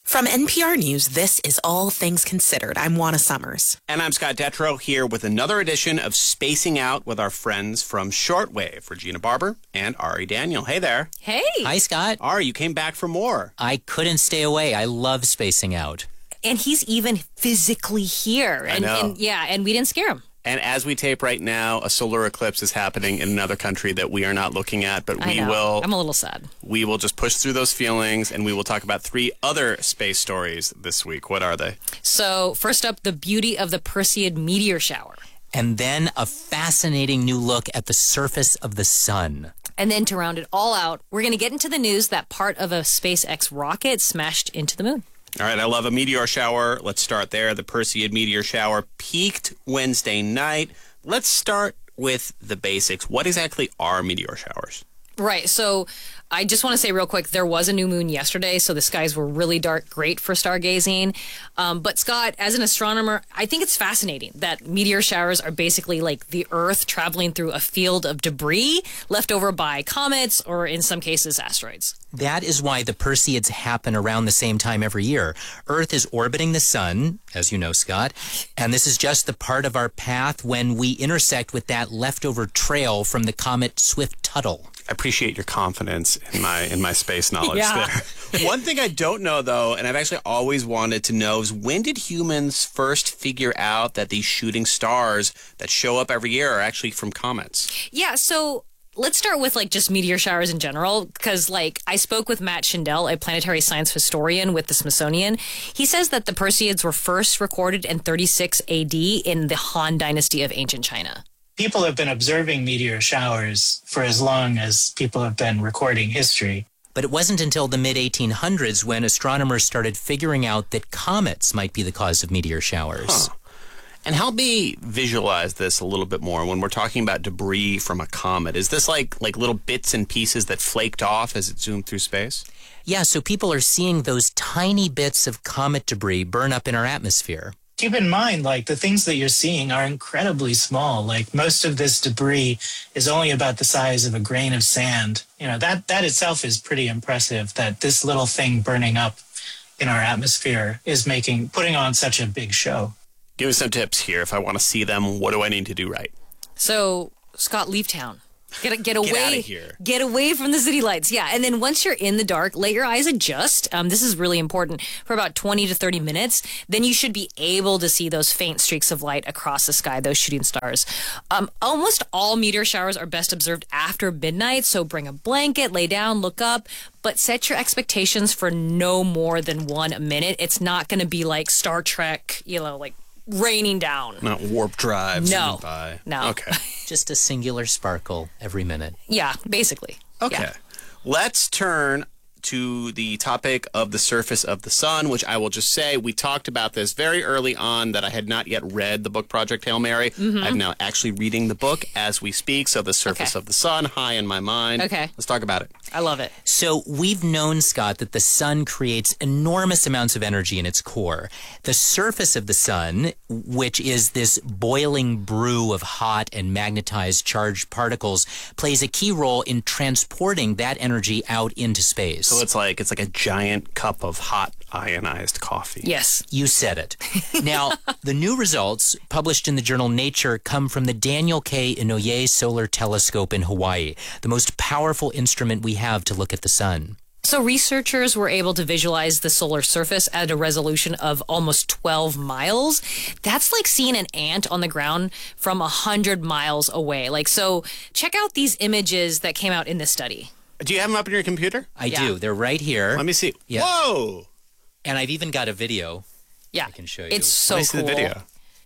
From NPR News, this is All Things Considered. I'm Juana Summers. And I'm Scott Detrow here with another edition of Spacing Out with our friends from Shortwave, Regina Barber and Ari Daniel. Hey there. Hey. Hi, Scott. Ari, you came back for more. I couldn't stay away. I love Spacing Out. And he's even physically here. I know. And we didn't scare him. And as we tape right now, a solar eclipse is happening in another country that we are not looking at, but I know. I'm a little sad. We will just push through those feelings, and we will talk about 3 other space stories this week. What are they? So, first up, the beauty of the Perseid meteor shower. And then a fascinating new look at the surface of the sun. And then to round it all out, we're going to get into the news that part of a SpaceX rocket smashed into the moon. All right, I love a meteor shower. Let's start there. The Perseid meteor shower peaked Wednesday night. Let's start with the basics. What exactly are meteor showers? Right. So I just want to say real quick, there was a new moon yesterday, so the skies were really dark, great for stargazing. But Scott, as an astronomer, I think it's fascinating that meteor showers are basically like the Earth traveling through a field of debris left over by comets or, in some cases, asteroids. That is why the Perseids happen around the same time every year. Earth is orbiting the sun, as you know, Scott, and this is just the part of our path when we intersect with that leftover trail from the comet Swift-Tuttle. I appreciate your confidence in my space knowledge there. One thing I don't know, though, and I've actually always wanted to know, is when did humans first figure out that these shooting stars that show up every year are actually from comets? Yeah, so let's start with just meteor showers in general, because I spoke with Matt Shindell, a planetary science historian with the Smithsonian. He says that the Perseids were first recorded in 36 AD in the Han Dynasty of ancient China. People have been observing meteor showers for as long as people have been recording history. But it wasn't until the mid-1800s when astronomers started figuring out that comets might be the cause of meteor showers. Huh. And help me visualize this a little bit more when we're talking about debris from a comet. Is this like little bits and pieces that flaked off as it zoomed through space? Yeah, so people are seeing those tiny bits of comet debris burn up in our atmosphere. Keep in mind, the things that you're seeing are incredibly small. Most of this debris is only about the size of a grain of sand. That itself is pretty impressive, that this little thing burning up in our atmosphere is putting on such a big show. Give us some tips here. If I want to see them, what do I need to do right? So, Scott, leave town. Get away. Get out of here. Get away from the city lights. Yeah, and then once you're in the dark, let your eyes adjust. This is really important for about 20 to 30 minutes. Then you should be able to see those faint streaks of light across the sky, those shooting stars. Almost all meteor showers are best observed after midnight, so bring a blanket, lay down, look up, but set your expectations for no more than 1 minute. It's not going to be like Star Trek, raining down. Not warp drive. No. No. Okay. Just a singular sparkle every minute. Yeah, basically. Okay. Yeah. Let's turn to the topic of the surface of the sun, which I will just say, we talked about this very early on that I had not yet read the book Project Hail Mary. Mm-hmm. I'm now actually reading the book as we speak, so the surface of the sun, high in my mind. Okay. Let's talk about it. I love it. So we've known, Scott, that the sun creates enormous amounts of energy in its core. The surface of the sun, which is this boiling brew of hot and magnetized charged particles, plays a key role in transporting that energy out into space. So it's like a giant cup of hot ionized coffee. Yes. You said it. Now, the new results published in the journal Nature come from the Daniel K. Inouye Solar Telescope in Hawaii, the most powerful instrument we have to look at the sun. So researchers were able to visualize the solar surface at a resolution of almost 12 miles. That's like seeing an ant on the ground from 100 miles away. So check out these images that came out in this study. Do you have them up on your computer? I do. They're right here. Let me see. Yeah. Whoa! And I've even got a video. Yeah. I can show you. It's so Let me see cool. the video.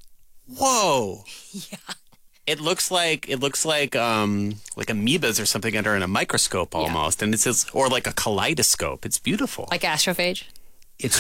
Whoa! Yeah. It looks like amoebas or something under in a microscope almost, and it's or like a kaleidoscope. It's beautiful. Like astrophage? It's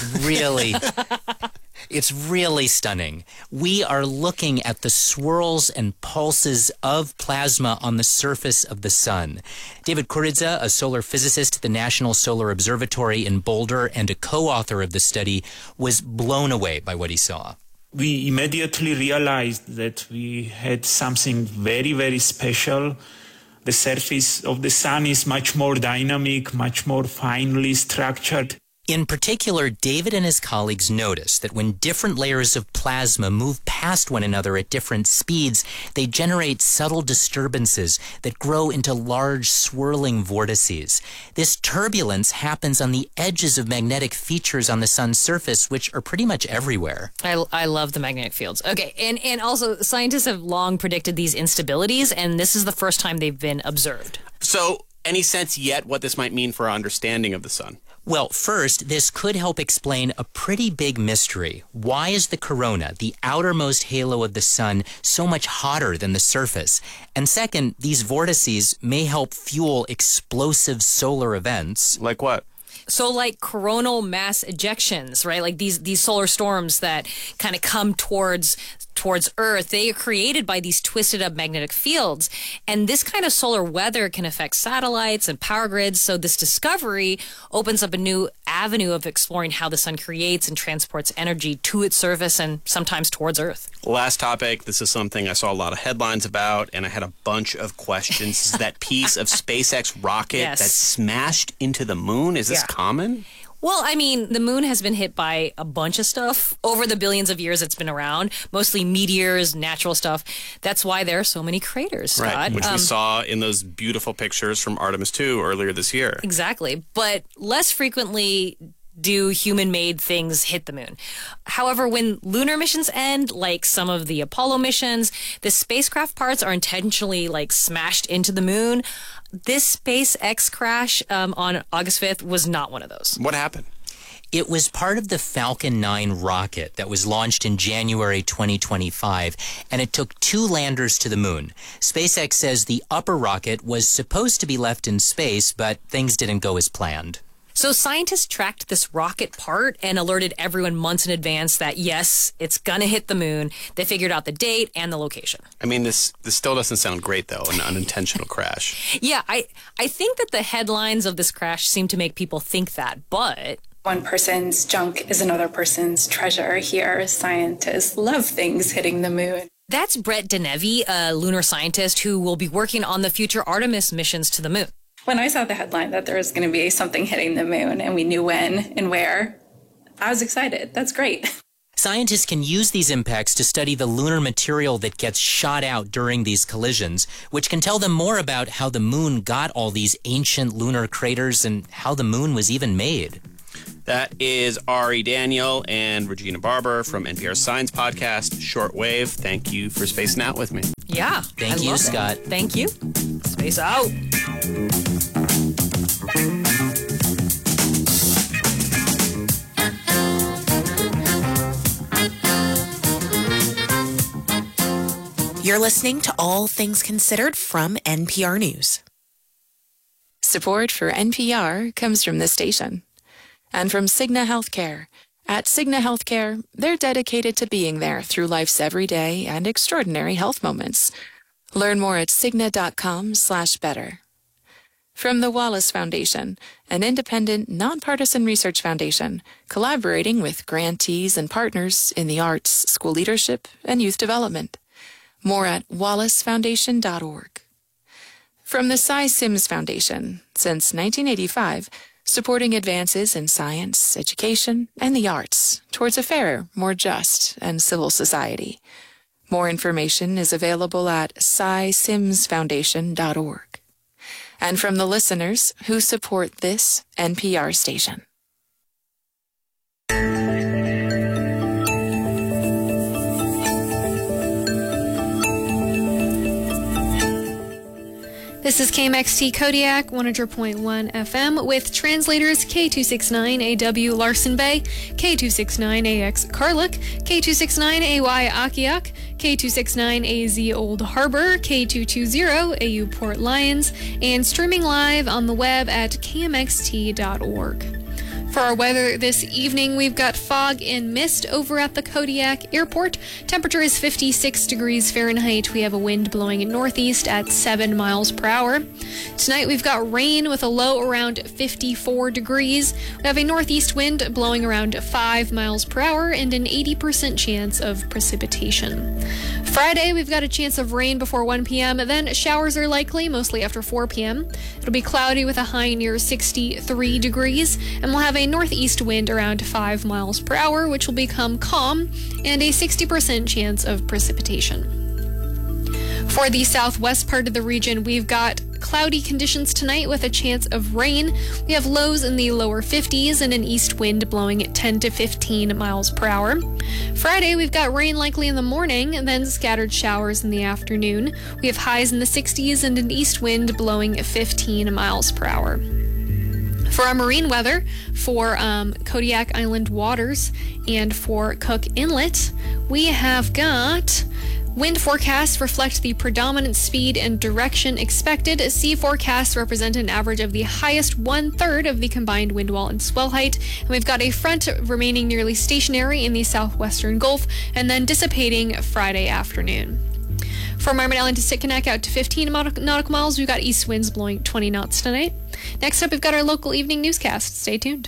really stunning. We are looking at the swirls and pulses of plasma on the surface of the sun. David Kuridza, a solar physicist at the National Solar Observatory in Boulder and a co-author of the study, was blown away by what he saw. We immediately realized that we had something very, very special. The surface of the sun is much more dynamic, much more finely structured. In particular, David and his colleagues noticed that when different layers of plasma move past one another at different speeds, they generate subtle disturbances that grow into large swirling vortices. This turbulence happens on the edges of magnetic features on the sun's surface, which are pretty much everywhere. I love the magnetic fields. Okay, and also scientists have long predicted these instabilities, and this is the first time they've been observed. So, any sense yet what this might mean for our understanding of the sun? Well, first, this could help explain a pretty big mystery. Why is the corona, the outermost halo of the sun, so much hotter than the surface? And second, these vortices may help fuel explosive solar events. Like what? So like coronal mass ejections, right? Like these solar storms that kind of come towards Earth, they are created by these twisted up magnetic fields. And this kind of solar weather can affect satellites and power grids. So this discovery opens up a new avenue of exploring how the sun creates and transports energy to its surface and sometimes towards Earth. Last topic. This is something I saw a lot of headlines about, and I had a bunch of questions. That piece of SpaceX rocket Yes. that smashed into the moon, is this common? Well, I mean, the moon has been hit by a bunch of stuff over the billions of years it's been around, mostly meteors, natural stuff. That's why there are so many craters, Scott. Right, which we saw in those beautiful pictures from Artemis 2 earlier this year. Exactly. But less frequently do human-made things hit the moon. However, when lunar missions end, like some of the Apollo missions, the spacecraft parts are intentionally smashed into the moon. This SpaceX crash on August 5th was not one of those. What happened? It was part of the Falcon 9 rocket that was launched in January 2025, and it took 2 landers to the moon. SpaceX says the upper rocket was supposed to be left in space, but things didn't go as planned. So scientists tracked this rocket part and alerted everyone months in advance that, yes, it's going to hit the moon. They figured out the date and the location. I mean, this still doesn't sound great, though, an unintentional crash. Yeah, I think that the headlines of this crash seem to make people think that, but... One person's junk is another person's treasure. Here, scientists love things hitting the moon. That's Brett Denevi, a lunar scientist who will be working on the future Artemis missions to the moon. When I saw the headline that there was going to be something hitting the moon and we knew when and where, I was excited. That's great. Scientists can use these impacts to study the lunar material that gets shot out during these collisions, which can tell them more about how the moon got all these ancient lunar craters and how the moon was even made. That is Ari Daniel and Regina Barber from NPR's Science Podcast, Shortwave. Thank you for spacing out with me. Yeah. Thank you, Scott. Thank you. Space out. You're listening to All Things Considered from NPR News. Support for NPR comes from this station and from Cigna Healthcare. At Cigna Healthcare, they're dedicated to being there through life's everyday and extraordinary health moments. Learn more at Cigna.com/better. From the Wallace Foundation, an independent, nonpartisan research foundation collaborating with grantees and partners in the arts, school leadership, and youth development. More at wallacefoundation.org. From the Cy Sims Foundation, since 1985, supporting advances in science, education, and the arts towards a fairer, more just, and civil society. More information is available at cysimsfoundation.org. And from the listeners who support this NPR station. This is KMXT Kodiak 100.1 FM with translators K269AW Larson Bay, K269AX Karluk, K269AY Akiak, K269AZ Old Harbor, K220AU Port Lions, and streaming live on the web at kmxt.org. For our weather this evening, we've got fog and mist over at the Kodiak Airport. Temperature is 56 degrees Fahrenheit. We have a wind blowing northeast at 7 miles per hour. Tonight, we've got rain with a low around 54 degrees. We have a northeast wind blowing around 5 miles per hour and an 80% chance of precipitation. Friday, we've got a chance of rain before 1 p.m. Then showers are likely, mostly after 4 p.m. It'll be cloudy with a high near 63 degrees, and we'll have a a northeast wind around 5 miles per hour, which will become calm, and a 60% chance of precipitation. For the southwest part of the region, we've got cloudy conditions tonight with a chance of rain. We have lows in the lower 50s and an east wind blowing at 10 to 15 miles per hour. Friday, we've got rain likely in the morning and then scattered showers in the afternoon. We have highs in the 60s and an east wind blowing at 15 miles per hour. For our marine weather, for Kodiak Island waters and for Cook Inlet, we have got wind forecasts reflect the predominant speed and direction expected. Sea forecasts represent an average of the highest 1/3 of the combined wind wall and swell height. And we've got a front remaining nearly stationary in the southwestern Gulf and then dissipating Friday afternoon. From Marmot Island to Sitkinak out to 15 nautical miles, we've got east winds blowing 20 knots tonight. Next up, we've got our local evening newscast. Stay tuned.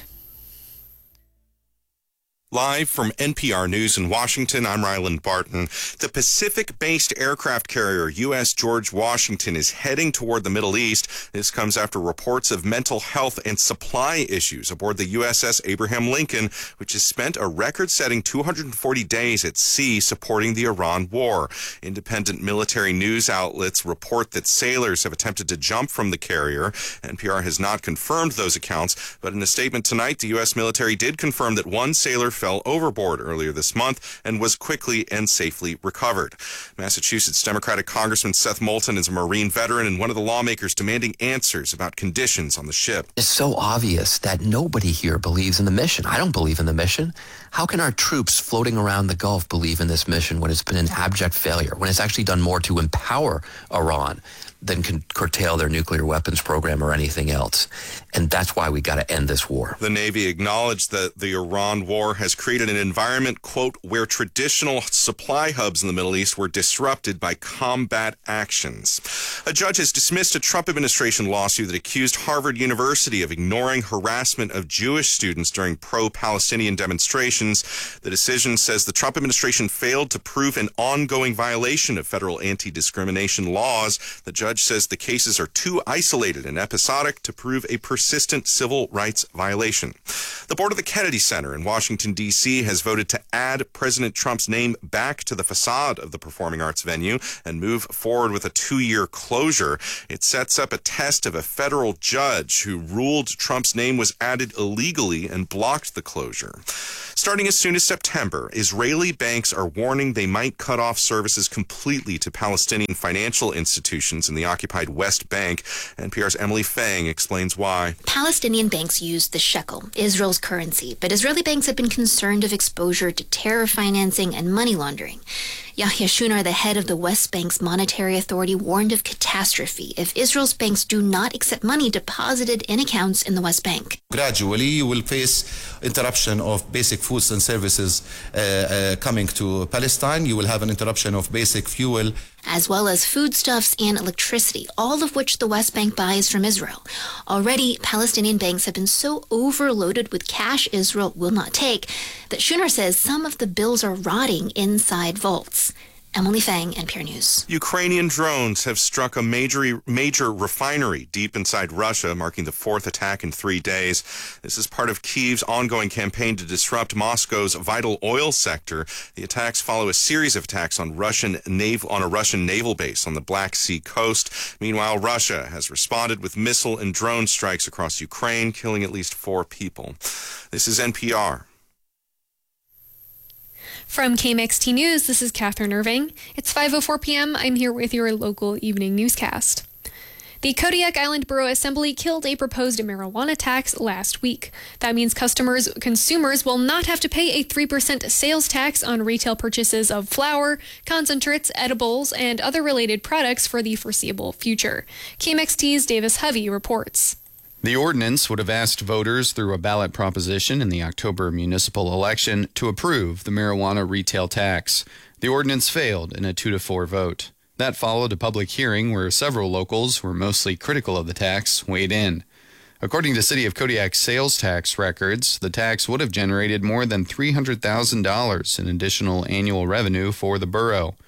Live from NPR News in Washington, I'm Ryland Barton. The Pacific-based aircraft carrier U.S. George Washington is heading toward the Middle East. This comes after reports of mental health and supply issues aboard the USS Abraham Lincoln, which has spent a record-setting 240 days at sea supporting the Iran war. Independent military news outlets report that sailors have attempted to jump from the carrier. NPR has not confirmed those accounts, but in a statement tonight, the U.S. military did confirm that one sailor fell overboard earlier this month and was quickly and safely recovered. Massachusetts Democratic Congressman Seth Moulton is a Marine veteran and one of the lawmakers demanding answers about conditions on the ship. It's so obvious that nobody here believes in the mission. I don't believe in the mission. How can our troops floating around the Gulf believe in this mission when it's been an abject failure, when it's actually done more to empower Iran than can curtail their nuclear weapons program or anything else? And that's why we got to end this war. The Navy acknowledged that the Iran war has created an environment, quote, where traditional supply hubs in the Middle East were disrupted by combat actions. A judge has dismissed a Trump administration lawsuit that accused Harvard University of ignoring harassment of Jewish students during pro-Palestinian demonstrations. The decision says the Trump administration failed to prove an ongoing violation of federal anti-discrimination laws. The judge says the cases are too isolated and episodic to prove a persistent civil rights violation. The board of the Kennedy Center in Washington, D.C. has voted to add President Trump's name back to the facade of the performing arts venue and move forward with a 2-year closure. It sets up a test of a federal judge who ruled Trump's name was added illegally and blocked the closure. Starting as soon as September, Israeli banks are warning they might cut off services completely to Palestinian financial institutions in the occupied West Bank. NPR's Emily Fang explains why. Palestinian banks use the shekel, Israel's currency, but Israeli banks have been concerned of exposure to terror financing and money laundering. Yahya Shunar, the head of the West Bank's monetary authority, warned of catastrophe if Israel's banks do not accept money deposited in accounts in the West Bank. Gradually, you will face interruption of basic foods and services coming to Palestine. You will have an interruption of basic fuel, as well as foodstuffs and electricity, all of which the West Bank buys from Israel. Already, Palestinian banks have been so overloaded with cash Israel will not take that Shunar says some of the bills are rotting inside vaults. Emily Fang, NPR News. Ukrainian drones have struck a major refinery deep inside Russia, marking the 4th attack in 3 days. This is part of Kyiv's ongoing campaign to disrupt Moscow's vital oil sector. The attacks follow a series of attacks on a Russian naval base on the Black Sea coast. Meanwhile, Russia has responded with missile and drone strikes across Ukraine, killing at least 4 people. This is NPR. From KMXT News, this is Catherine Irving. It's 5:04 p.m. I'm here with your local evening newscast. The Kodiak Island Borough Assembly killed a proposed marijuana tax last week. That means consumers will not have to pay a 3% sales tax on retail purchases of flour, concentrates, edibles, and other related products for the foreseeable future. KMXT's Davis Hovey reports. The ordinance would have asked voters through a ballot proposition in the October municipal election to approve the marijuana retail tax. The ordinance failed in a 2-4 vote. That followed a public hearing where several locals who were mostly critical of the tax weighed in. According to City of Kodiak's sales tax records, the tax would have generated more than $300,000 in additional annual revenue for the borough.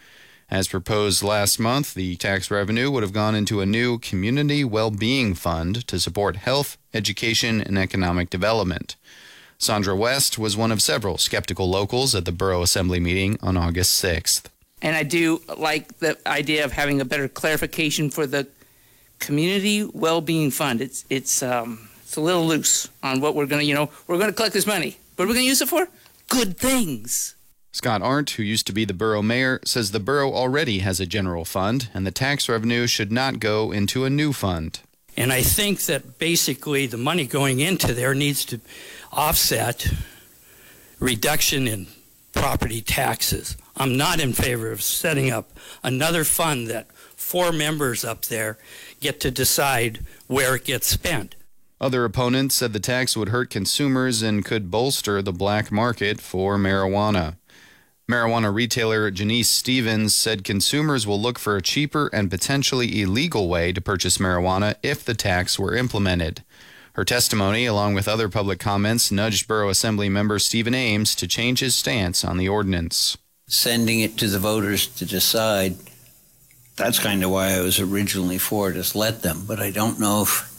As proposed last month, the tax revenue would have gone into a new community well-being fund to support health, education, and economic development. Sandra West was one of several skeptical locals at the Borough Assembly meeting on August 6th. And I do like the idea of having a better clarification for the community well-being fund. It's a little loose on what we're going to, we're going to collect this money. What are we going to use it for? Good things. Scott Arndt, who used to be the borough mayor, says the borough already has a general fund and the tax revenue should not go into a new fund. And I think that basically the money going into there needs to offset reduction in property taxes. I'm not in favor of setting up another fund that 4 members up there get to decide where it gets spent. Other opponents said the tax would hurt consumers and could bolster the black market for marijuana. Marijuana retailer Janice Stevens said consumers will look for a cheaper and potentially illegal way to purchase marijuana if the tax were implemented. Her testimony, along with other public comments, nudged Borough Assembly member Stephen Ames to change his stance on the ordinance. Sending it to the voters to decide, that's kind of why I was originally for it, is let them. But I don't know if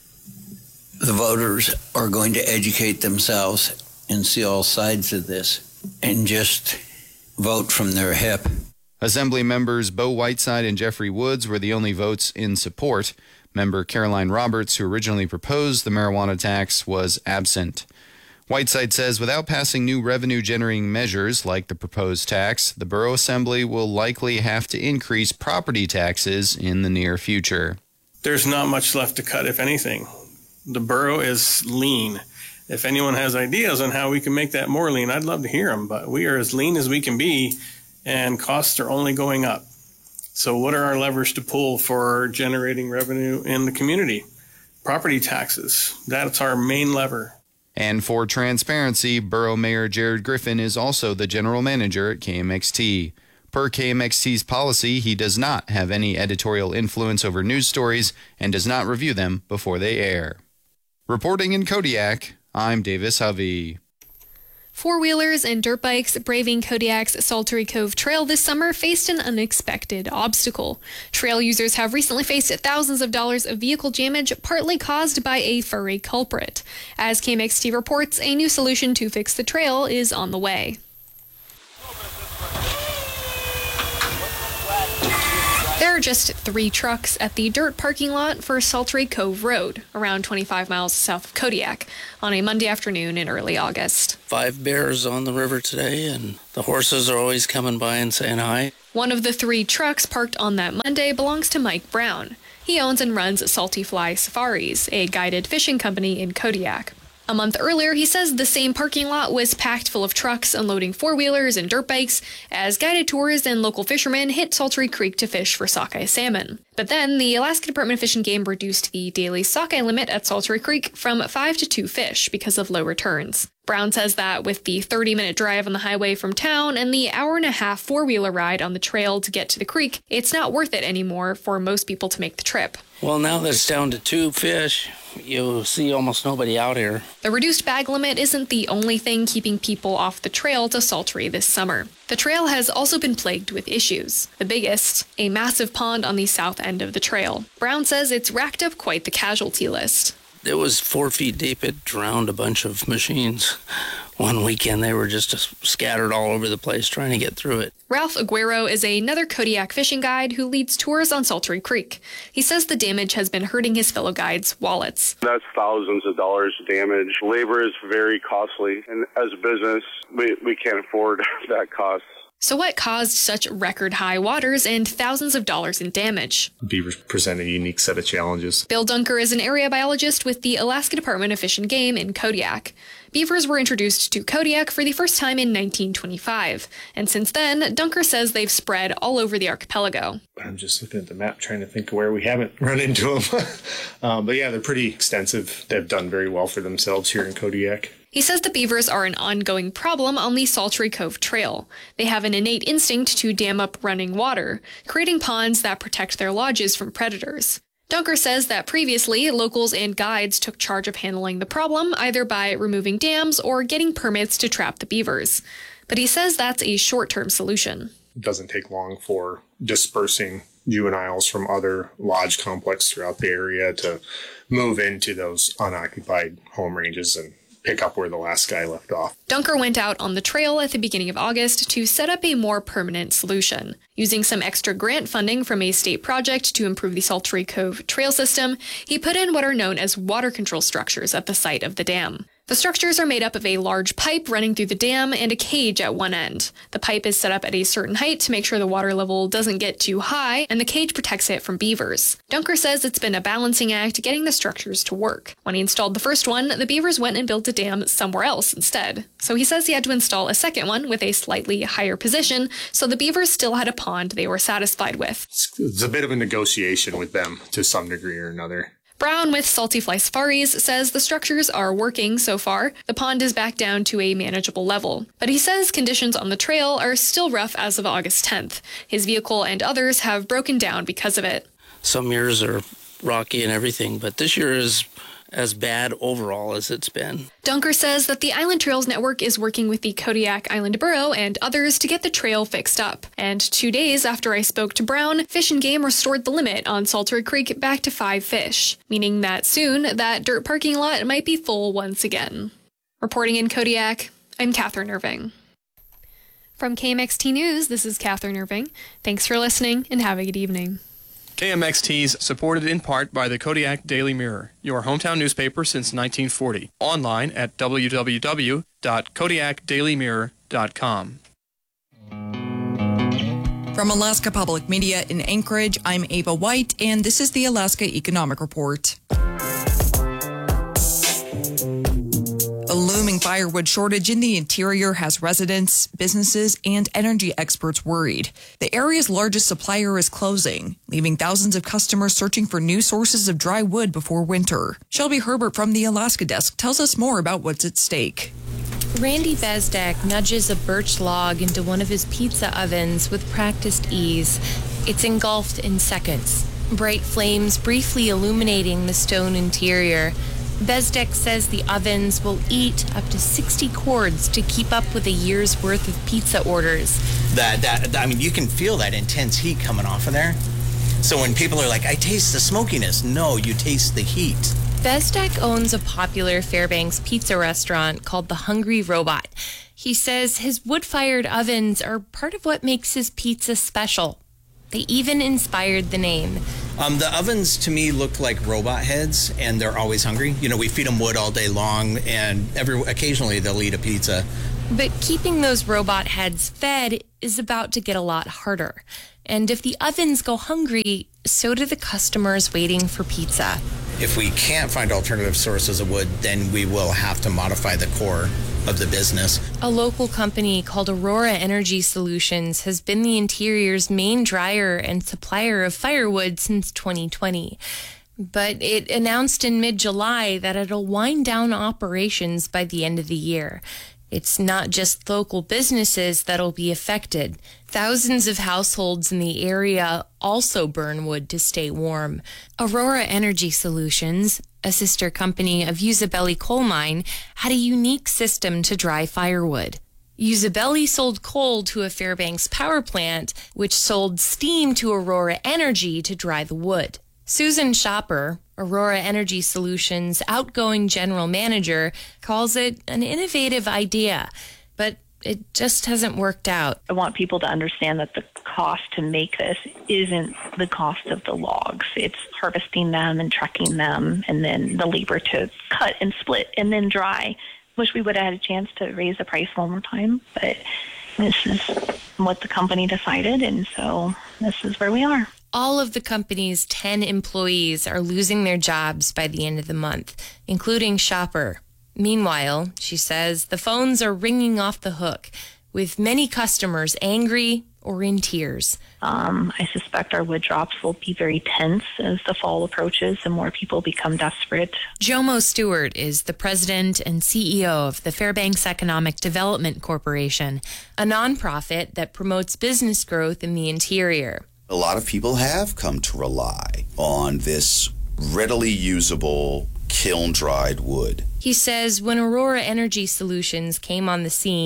the voters are going to educate themselves and see all sides of this and just vote from their hip. Assembly members Bo Whiteside and Jeffrey Woods were the only votes in support. Member Caroline Roberts, who originally proposed the marijuana tax, was absent. Whiteside says without passing new revenue-generating measures like the proposed tax, the Borough Assembly will likely have to increase property taxes in the near future. There's not much left to cut, if anything. The borough is lean. If anyone has ideas on how we can make that more lean, I'd love to hear them, but we are as lean as we can be, and costs are only going up. So what are our levers to pull for generating revenue in the community? Property taxes. That's our main lever. And for transparency, Borough Mayor Jared Griffin is also the general manager at KMXT. Per KMXT's policy, he does not have any editorial influence over news stories and does not review them before they air. Reporting in Kodiak, I'm Davis Hovey. 4-wheelers and dirt bikes braving Kodiak's Saltery Cove Trail this summer faced an unexpected obstacle. Trail users have recently faced thousands of dollars of vehicle damage, partly caused by a furry culprit. As KMXT reports, a new solution to fix the trail is on the way. There are just 3 trucks at the dirt parking lot for Saltery Cove Road, around 25 miles south of Kodiak, on a Monday afternoon in early August. 5 bears on the river today, and the horses are always coming by and saying hi. One of the 3 trucks parked on that Monday belongs to Mike Brown. He owns and runs Salty Fly Safaris, a guided fishing company in Kodiak. A month earlier, he says the same parking lot was packed full of trucks unloading 4-wheelers and dirt bikes as guided tours and local fishermen hit Saltery Creek to fish for sockeye salmon. But then, the Alaska Department of Fish and Game reduced the daily sockeye limit at Saltery Creek from 5 to 2 fish because of low returns. Brown says that with the 30-minute drive on the highway from town and the hour-and-a-half 4-wheeler ride on the trail to get to the creek, it's not worth it anymore for most people to make the trip. Well, now that it's down to 2 fish, you'll see almost nobody out here. The reduced bag limit isn't the only thing keeping people off the trail to Saltery this summer. The trail has also been plagued with issues. The biggest, a massive pond on the south end of the trail. Brown says it's racked up quite the casualty list. It was 4 feet deep. It drowned a bunch of machines. One weekend, they were just scattered all over the place trying to get through it. Ralph Aguero is another Kodiak fishing guide who leads tours on Saltery Creek. He says the damage has been hurting his fellow guides' wallets. That's thousands of dollars damage. Labor is very costly, and as a business, we can't afford that cost. So what caused such record-high waters and thousands of dollars in damage? Beavers present a unique set of challenges. Bill Dunker is an area biologist with the Alaska Department of Fish and Game in Kodiak. Beavers were introduced to Kodiak for the first time in 1925, and since then, Dunker says they've spread all over the archipelago. I'm just looking at the map trying to think of where we haven't run into them. But yeah, they're pretty extensive. They've done very well for themselves here in Kodiak. He says the beavers are an ongoing problem on the Saltery Cove Trail. They have an innate instinct to dam up running water, creating ponds that protect their lodges from predators. Dunker says that previously, locals and guides took charge of handling the problem, either by removing dams or getting permits to trap the beavers. But he says that's a short-term solution. It doesn't take long for dispersing juveniles from other lodge complexes throughout the area to move into those unoccupied home ranges and pick up where the last guy left off. Dunker went out on the trail at the beginning of August to set up a more permanent solution. Using some extra grant funding from a state project to improve the Saltary Cove trail system, he put in what are known as water control structures at the site of the dam. The structures are made up of a large pipe running through the dam and a cage at one end. The pipe is set up at a certain height to make sure the water level doesn't get too high, and the cage protects it from beavers. Dunker says it's been a balancing act getting the structures to work. When he installed the first one, the beavers went and built a dam somewhere else instead. So he says he had to install a second one with a slightly higher position, so the beavers still had a pond they were satisfied with. It's a bit of a negotiation with them to some degree or another. Brown with Salty Fly Safaris says the structures are working so far. The pond is back down to a manageable level. But he says conditions on the trail are still rough as of August 10th. His vehicle and others have broken down because of it. Some years are rocky and everything, but this year is as bad overall as it's been. Dunker says that the Island Trails Network is working with the Kodiak Island Borough and others to get the trail fixed up. And 2 days after I spoke to Brown, Fish and Game restored the limit on Saltary Creek back to 5 fish, meaning that soon that dirt parking lot might be full once again. Reporting in Kodiak, I'm Catherine Irving. From KMXT News, this is Catherine Irving. Thanks for listening and have a good evening. KMXT's supported in part by the Kodiak Daily Mirror, your hometown newspaper since 1940. Online at www.kodiakdailymirror.com. From Alaska Public Media in Anchorage, I'm Ava White, and this is the Alaska Economic Report. A looming firewood shortage in the interior has residents, businesses, and energy experts worried. The area's largest supplier is closing, leaving thousands of customers searching for new sources of dry wood before winter. Shelby Herbert from the Alaska Desk tells us more about what's at stake. Randy Bezdek nudges a birch log into one of his pizza ovens with practiced ease. It's engulfed in seconds, bright flames briefly illuminating the stone interior. Bezdek says the ovens will eat up to 60 cords to keep up with a year's worth of pizza orders. I mean, you can feel that intense heat coming off of there. So when people are like, I taste the smokiness, no, you taste the heat. Bezdek owns a popular Fairbanks pizza restaurant called The Hungry Robot. He says his wood-fired ovens are part of what makes his pizza special. They even inspired the name. The ovens, to me, look like robot heads, and they're always hungry. You know, we feed them wood all day long, and occasionally they'll eat a pizza. But keeping those robot heads fed is about to get a lot harder. And if the ovens go hungry, so do the customers waiting for pizza. If we can't find alternative sources of wood, then we will have to modify the core of the business. A local company called Aurora Energy Solutions has been the interior's main dryer and supplier of firewood since 2020. But it announced in mid-July that it'll wind down operations by the end of the year. It's not just local businesses that'll be affected. Thousands of households in the area also burn wood to stay warm. Aurora Energy Solutions, a sister company of Usabelli Coal Mine, had a unique system to dry firewood. Usabelli sold coal to a Fairbanks power plant, which sold steam to Aurora Energy to dry the wood. Susan Shopper, Aurora Energy Solutions' outgoing general manager, calls it an innovative idea, but it just hasn't worked out. I want people to understand that the cost to make this isn't the cost of the logs. It's harvesting them and trucking them, and then the labor to cut and split and then dry. Wish we would have had a chance to raise the price one more time, but this is what the company decided, and so this is where we are. All of the company's 10 employees are losing their jobs by the end of the month, including Shopper. Meanwhile, she says, the phones are ringing off the hook, with many customers angry or in tears. I suspect our wood drops will be very tense as the fall approaches and more people become desperate. Jomo Stewart is the president and CEO of the Fairbanks Economic Development Corporation, a nonprofit that promotes business growth in the interior. A lot of people have come to rely on this readily usable kiln-dried wood. He says when Aurora Energy Solutions came on the scene,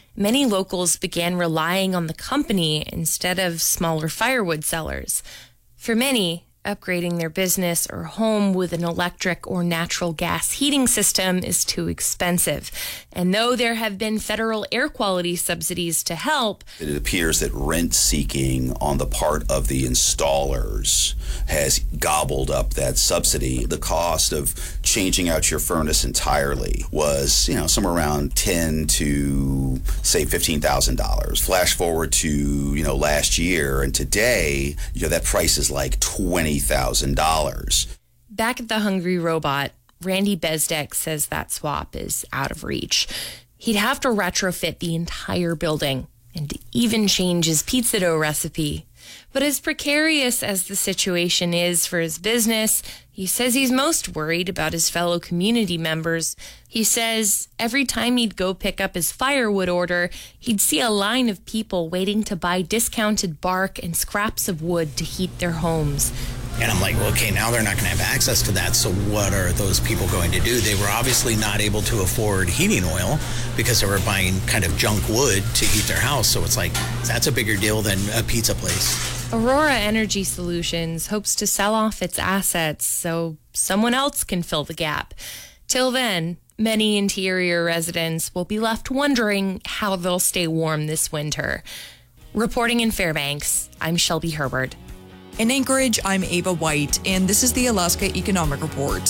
many locals began relying on the company instead of smaller firewood sellers. For many, upgrading their business or home with an electric or natural gas heating system is too expensive. And though there have been federal air quality subsidies to help, it appears that rent seeking on the part of the installers has gobbled up that subsidy. The cost of changing out your furnace entirely was, somewhere around $10,000 to say $15,000. Flash forward to, last year, and today, that price is like $20,000. Back at the Hungry Robot, Randy Bezdek says that swap is out of reach. He'd have to retrofit the entire building and even change his pizza dough recipe. But as precarious as the situation is for his business, he says he's most worried about his fellow community members. He says every time he'd go pick up his firewood order, he'd see a line of people waiting to buy discounted bark and scraps of wood to heat their homes. And I'm like, well, okay, now they're not going to have access to that, so what are those people going to do? They were obviously not able to afford heating oil because they were buying kind of junk wood to heat their house, so it's like, that's a bigger deal than a pizza place. Aurora Energy Solutions hopes to sell off its assets so someone else can fill the gap. Till then, many interior residents will be left wondering how they'll stay warm this winter. Reporting in Fairbanks, I'm Shelby Herbert. In Anchorage, I'm Ava White, and this is the Alaska Economic Report.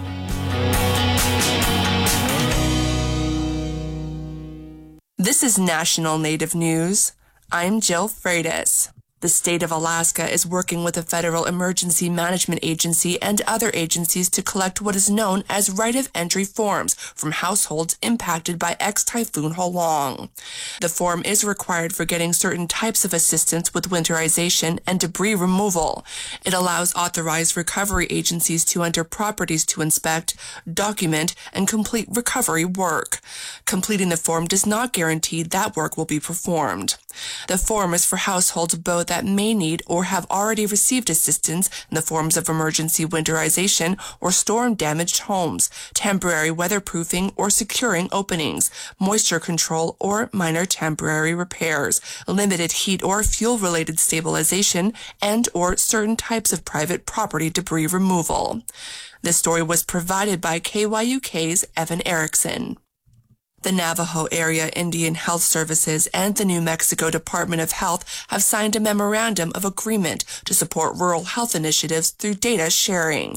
This is National Native News. I'm Jill Freitas. The state of Alaska is working with the Federal Emergency Management Agency and other agencies to collect what is known as right of entry forms from households impacted by ex-Typhoon Halong. The form is required for getting certain types of assistance with winterization and debris removal. It allows authorized recovery agencies to enter properties to inspect, document, and complete recovery work. Completing the form does not guarantee that work will be performed. The form is for households both that may need or have already received assistance in the forms of emergency winterization or storm-damaged homes, temporary weatherproofing or securing openings, moisture control or minor temporary repairs, limited heat or fuel-related stabilization, and or certain types of private property debris removal. This story was provided by KYUK's Evan Erickson. The Navajo Area Indian Health Services and the New Mexico Department of Health have signed a memorandum of agreement to support rural health initiatives through data sharing.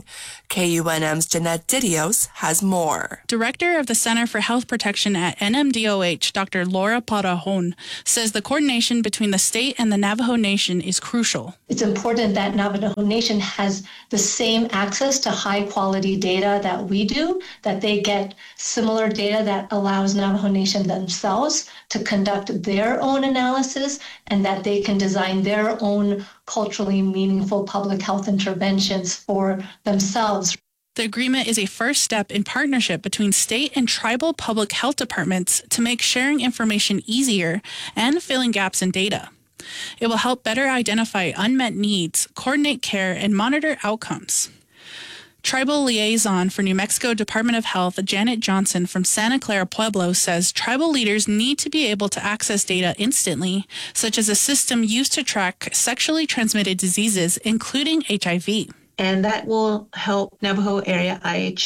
KUNM's Jeanette Didios has more. Director of the Center for Health Protection at NMDOH, Dr. Laura Parajon, says the coordination between the state and the Navajo Nation is crucial. It's important that Navajo Nation has the same access to high-quality data that we do, that they get similar data that allows Navajo Nation themselves to conduct their own analysis, and that they can design their own culturally meaningful public health interventions for themselves. The agreement is a first step in partnership between state and tribal public health departments to make sharing information easier and filling gaps in data. It will help better identify unmet needs, coordinate care, and monitor outcomes. Tribal Liaison for New Mexico Department of Health, Janet Johnson from Santa Clara Pueblo, says tribal leaders need to be able to access data instantly, such as a system used to track sexually transmitted diseases, including HIV. And that will help Navajo Area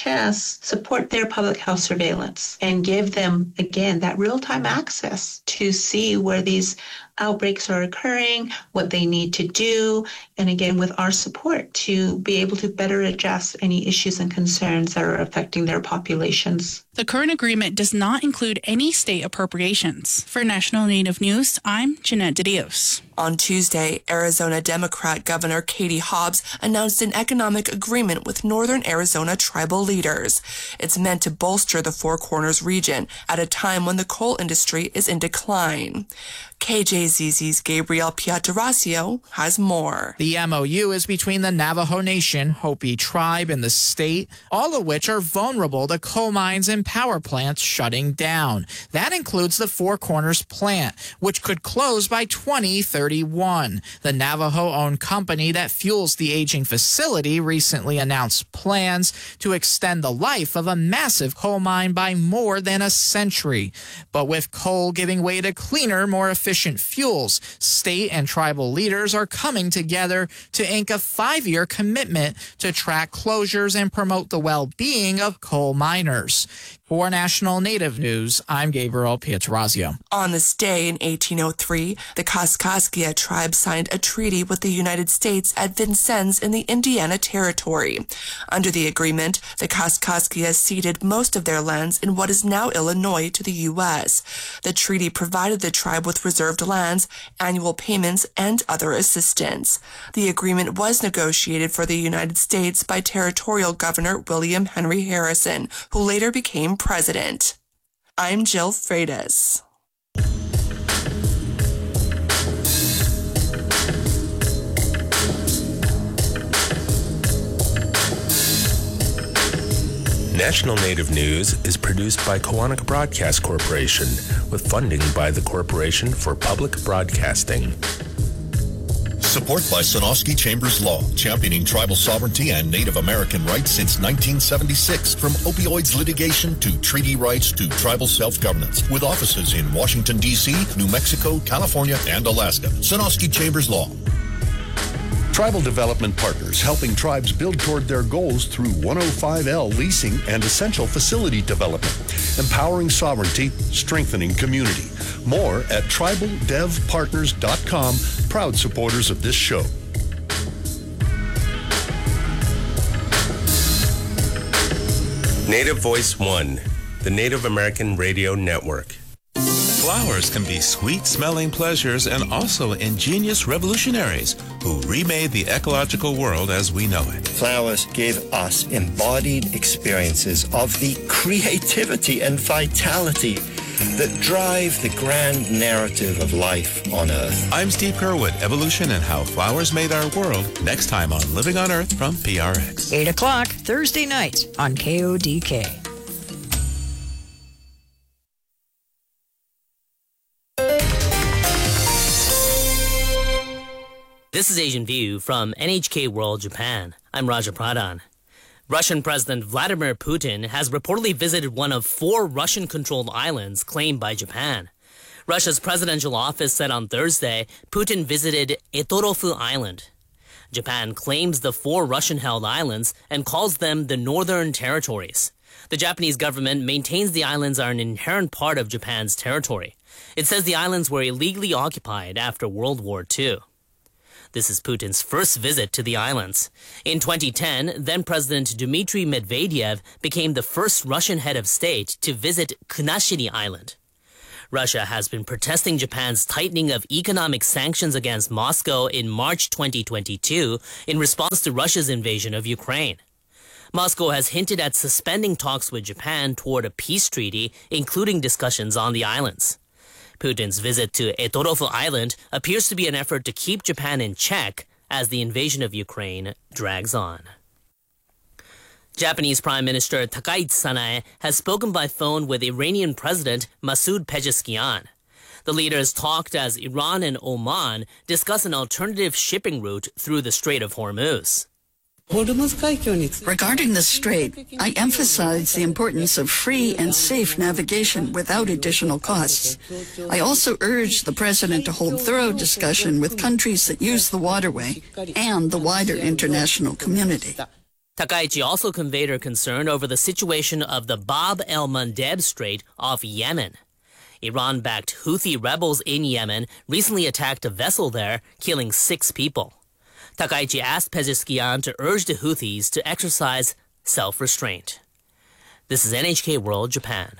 IHS support their public health surveillance and give them, again, that real-time access to see where these outbreaks are occurring, what they need to do, and again, with our support to be able to better address any issues and concerns that are affecting their populations. The current agreement does not include any state appropriations. For National Native News, I'm Jeanette Didios. On Tuesday, Arizona Democrat Governor Katie Hobbs announced an economic agreement with Northern Arizona tribal leaders. It's meant to bolster the Four Corners region at a time when the coal industry is in decline. KJZZ's Gabriel Pietrasio has more. The MOU is between the Navajo Nation, Hopi tribe, and the state, all of which are vulnerable to coal mines and power plants shutting down. That includes the Four Corners plant, which could close by 2031. The Navajo-owned company that fuels the aging facility recently announced plans to extend the life of a massive coal mine by more than a century. But with coal giving way to cleaner, more efficient fuels, state and tribal leaders are coming together to ink a 5-year commitment to track closures and promote the well-being of coal miners. For National Native News, I'm Gabriel Pietrasio. On this day in 1803, the Kaskaskia tribe signed a treaty with the United States at Vincennes in the Indiana Territory. Under the agreement, the Kaskaskia ceded most of their lands in what is now Illinois to the U.S. The treaty provided the tribe with reserved lands, annual payments, and other assistance. The agreement was negotiated for the United States by Territorial Governor William Henry Harrison, who later became president. I'm Jill Freitas. National Native News is produced by Kawanak Broadcast Corporation with funding by the Corporation for Public Broadcasting. Support by Sonosky Chambers Law, championing tribal sovereignty and Native American rights since 1976. From opioids litigation to treaty rights to tribal self-governance. With offices in Washington, D.C., New Mexico, California, and Alaska. Sonosky Chambers Law. Tribal Development Partners, helping tribes build toward their goals through 105L leasing and essential facility development. Empowering sovereignty, strengthening community. More at tribaldevpartners.com, proud supporters of this show. Native Voice One, the Native American Radio Network. Flowers can be sweet-smelling pleasures and also ingenious revolutionaries who remade the ecological world as we know it. Flowers give us embodied experiences of the creativity and vitality that drive the grand narrative of life on Earth. I'm Steve Kerwood, Evolution and How Flowers Made Our World, next time on Living on Earth from PRX. 8 o'clock, Thursday night on KODK. This is Asian View from NHK World Japan. I'm Raja Pradhan. Russian President Vladimir Putin has reportedly visited one of 4 Russian-controlled islands claimed by Japan. Russia's presidential office said on Thursday Putin visited Etorofu Island. Japan claims the 4 Russian-held islands and calls them the Northern Territories. The Japanese government maintains the islands are an inherent part of Japan's territory. It says the islands were illegally occupied after World War II. This is Putin's first visit to the islands. In 2010, then-President Dmitry Medvedev became the first Russian head of state to visit Kunashiri Island. Russia has been protesting Japan's tightening of economic sanctions against Moscow in March 2022 in response to Russia's invasion of Ukraine. Moscow has hinted at suspending talks with Japan toward a peace treaty, including discussions on the islands. Putin's visit to Etorofu Island appears to be an effort to keep Japan in check as the invasion of Ukraine drags on. Japanese Prime Minister Takaichi Sanae has spoken by phone with Iranian President Masoud Pezeshkian. The leaders talked as Iran and Oman discuss an alternative shipping route through the Strait of Hormuz. Regarding the strait, I emphasize the importance of free and safe navigation without additional costs. I also urge the President to hold thorough discussion with countries that use the waterway and the wider international community. Takaichi also conveyed her concern over the situation of the Bab el-Mandeb Strait off Yemen. Iran-backed Houthi rebels in Yemen recently attacked a vessel there, killing 6 people. Takaichi asked Pezeshkian to urge the Houthis to exercise self-restraint. This is NHK World Japan.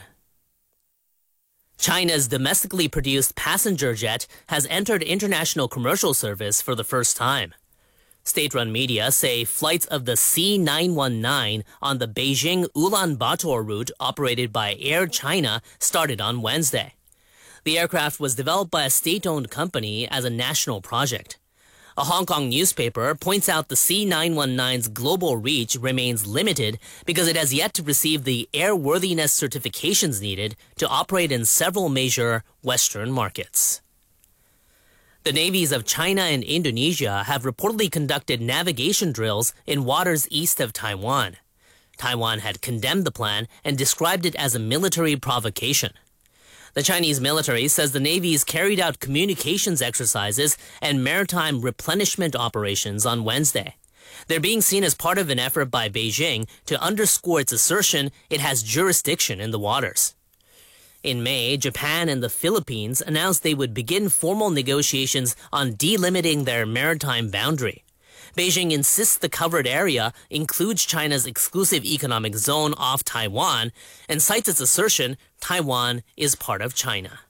China's domestically produced passenger jet has entered international commercial service for the first time. State-run media say flights of the C919 on the Beijing-Ulaanbaatar route operated by Air China started on Wednesday. The aircraft was developed by a state-owned company as a national project. A Hong Kong newspaper points out the C919's global reach remains limited because it has yet to receive the airworthiness certifications needed to operate in several major Western markets. The navies of China and Indonesia have reportedly conducted navigation drills in waters east of Taiwan. Taiwan had condemned the plan and described it as a military provocation. The Chinese military says the navies carried out communications exercises and maritime replenishment operations on Wednesday. They're being seen as part of an effort by Beijing to underscore its assertion it has jurisdiction in the waters. In May, Japan and the Philippines announced they would begin formal negotiations on delimiting their maritime boundary. Beijing insists the covered area includes China's exclusive economic zone off Taiwan and cites its assertion Taiwan is part of China.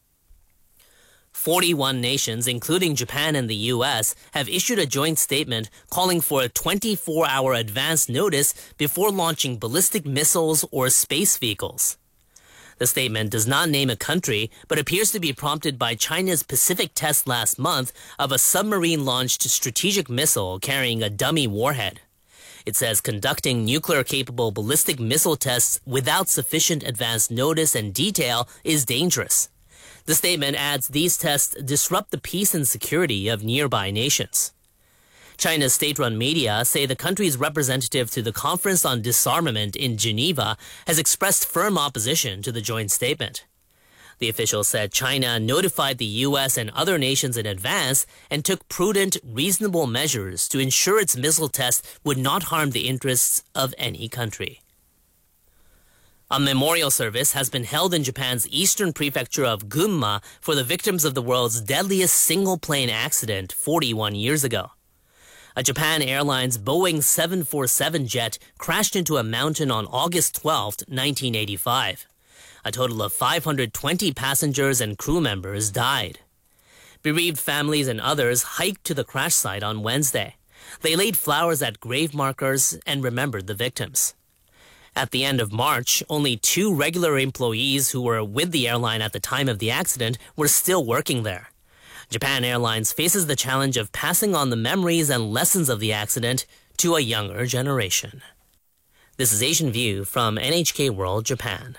41 nations, including Japan and the U.S., have issued a joint statement calling for a 24-hour advance notice before launching ballistic missiles or space vehicles. The statement does not name a country, but appears to be prompted by China's Pacific test last month of a submarine-launched strategic missile carrying a dummy warhead. It says conducting nuclear-capable ballistic missile tests without sufficient advance notice and detail is dangerous. The statement adds these tests disrupt the peace and security of nearby nations. China's state-run media say the country's representative to the Conference on Disarmament in Geneva has expressed firm opposition to the joint statement. The official said China notified the U.S. and other nations in advance and took prudent, reasonable measures to ensure its missile tests would not harm the interests of any country. A memorial service has been held in Japan's eastern prefecture of Gunma for the victims of the world's deadliest single-plane accident 41 years ago. A Japan Airlines Boeing 747 jet crashed into a mountain on August 12, 1985. A total of 520 passengers and crew members died. Bereaved families and others hiked to the crash site on Wednesday. They laid flowers at grave markers and remembered the victims. At the end of March, only 2 regular employees who were with the airline at the time of the accident were still working there. Japan Airlines faces the challenge of passing on the memories and lessons of the accident to a younger generation. This is Asian View from NHK World Japan.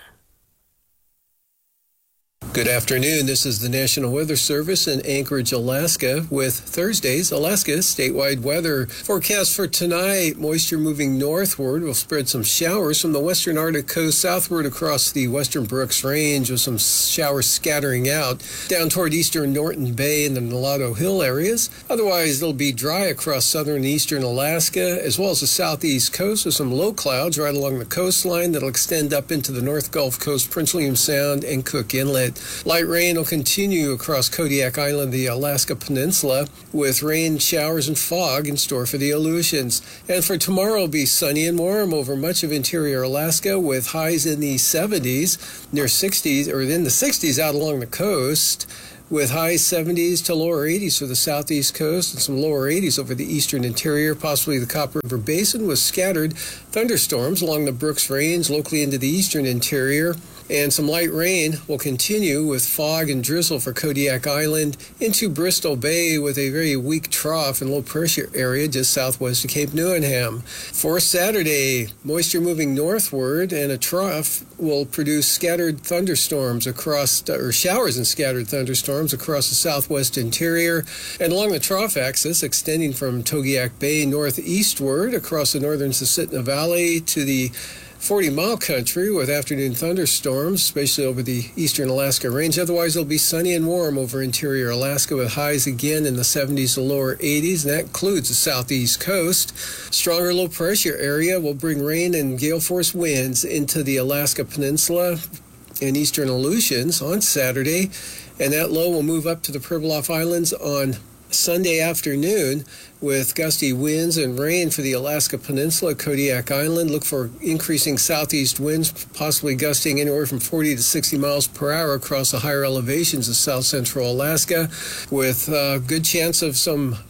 Good afternoon. This is the National Weather Service in Anchorage, Alaska, with Thursday's Alaska statewide weather. Forecast for tonight, moisture moving northward will spread some showers from the western Arctic coast southward across the western Brooks Range, with some showers scattering out down toward eastern Norton Bay and the Nulato Hill areas. Otherwise, it'll be dry across southern and eastern Alaska, as well as the southeast coast, with some low clouds right along the coastline that'll extend up into the North Gulf Coast, Prince William Sound, and Cook Inlet. Light rain will continue across Kodiak Island, the Alaska Peninsula, with rain, showers, and fog in store for the Aleutians. And for tomorrow, it'll be sunny and warm over much of interior Alaska, with highs in the 70s, near 60s, or in the 60s out along the coast, with high 70s to lower 80s for the southeast coast and some lower 80s over the eastern interior, possibly the Copper River Basin, with scattered thunderstorms along the Brooks Range, locally into the eastern interior. And some light rain will continue with fog and drizzle for Kodiak Island into Bristol Bay, with a very weak trough and low pressure area just southwest of Cape Newenham. For Saturday, moisture moving northward, and a trough will produce scattered thunderstorms or showers and scattered thunderstorms across the southwest interior and along the trough axis extending from Togiak Bay northeastward across the northern Susitna Valley to the 40-mile country, with afternoon thunderstorms, especially over the eastern Alaska Range. Otherwise, it'll be sunny and warm over interior Alaska, with highs again in the 70s to lower 80s, and that includes the southeast coast. Stronger low pressure area will bring rain and gale force winds into the Alaska Peninsula and eastern Aleutians on Saturday, and that low will move up to the Pribilof Islands on Sunday afternoon, with gusty winds and rain for the Alaska Peninsula, Kodiak Island. Look for increasing southeast winds, possibly gusting anywhere from 40 to 60 miles per hour across the higher elevations of south central Alaska, with a good chance of some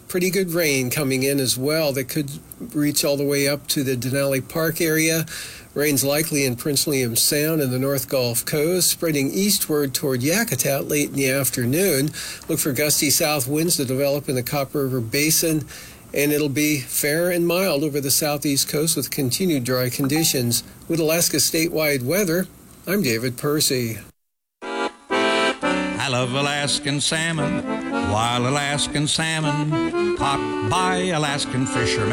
pretty good rain coming in as well that could reach all the way up to the Denali Park area. Rain's likely in Prince William Sound and the North Gulf Coast, spreading eastward toward Yakutat late in the afternoon. Look for gusty south winds to develop in the Copper River Basin, and it'll be fair and mild over the southeast coast with continued dry conditions. With Alaska statewide weather, I'm David Percy. I love Alaskan salmon, wild Alaskan salmon, caught by Alaskan fishermen.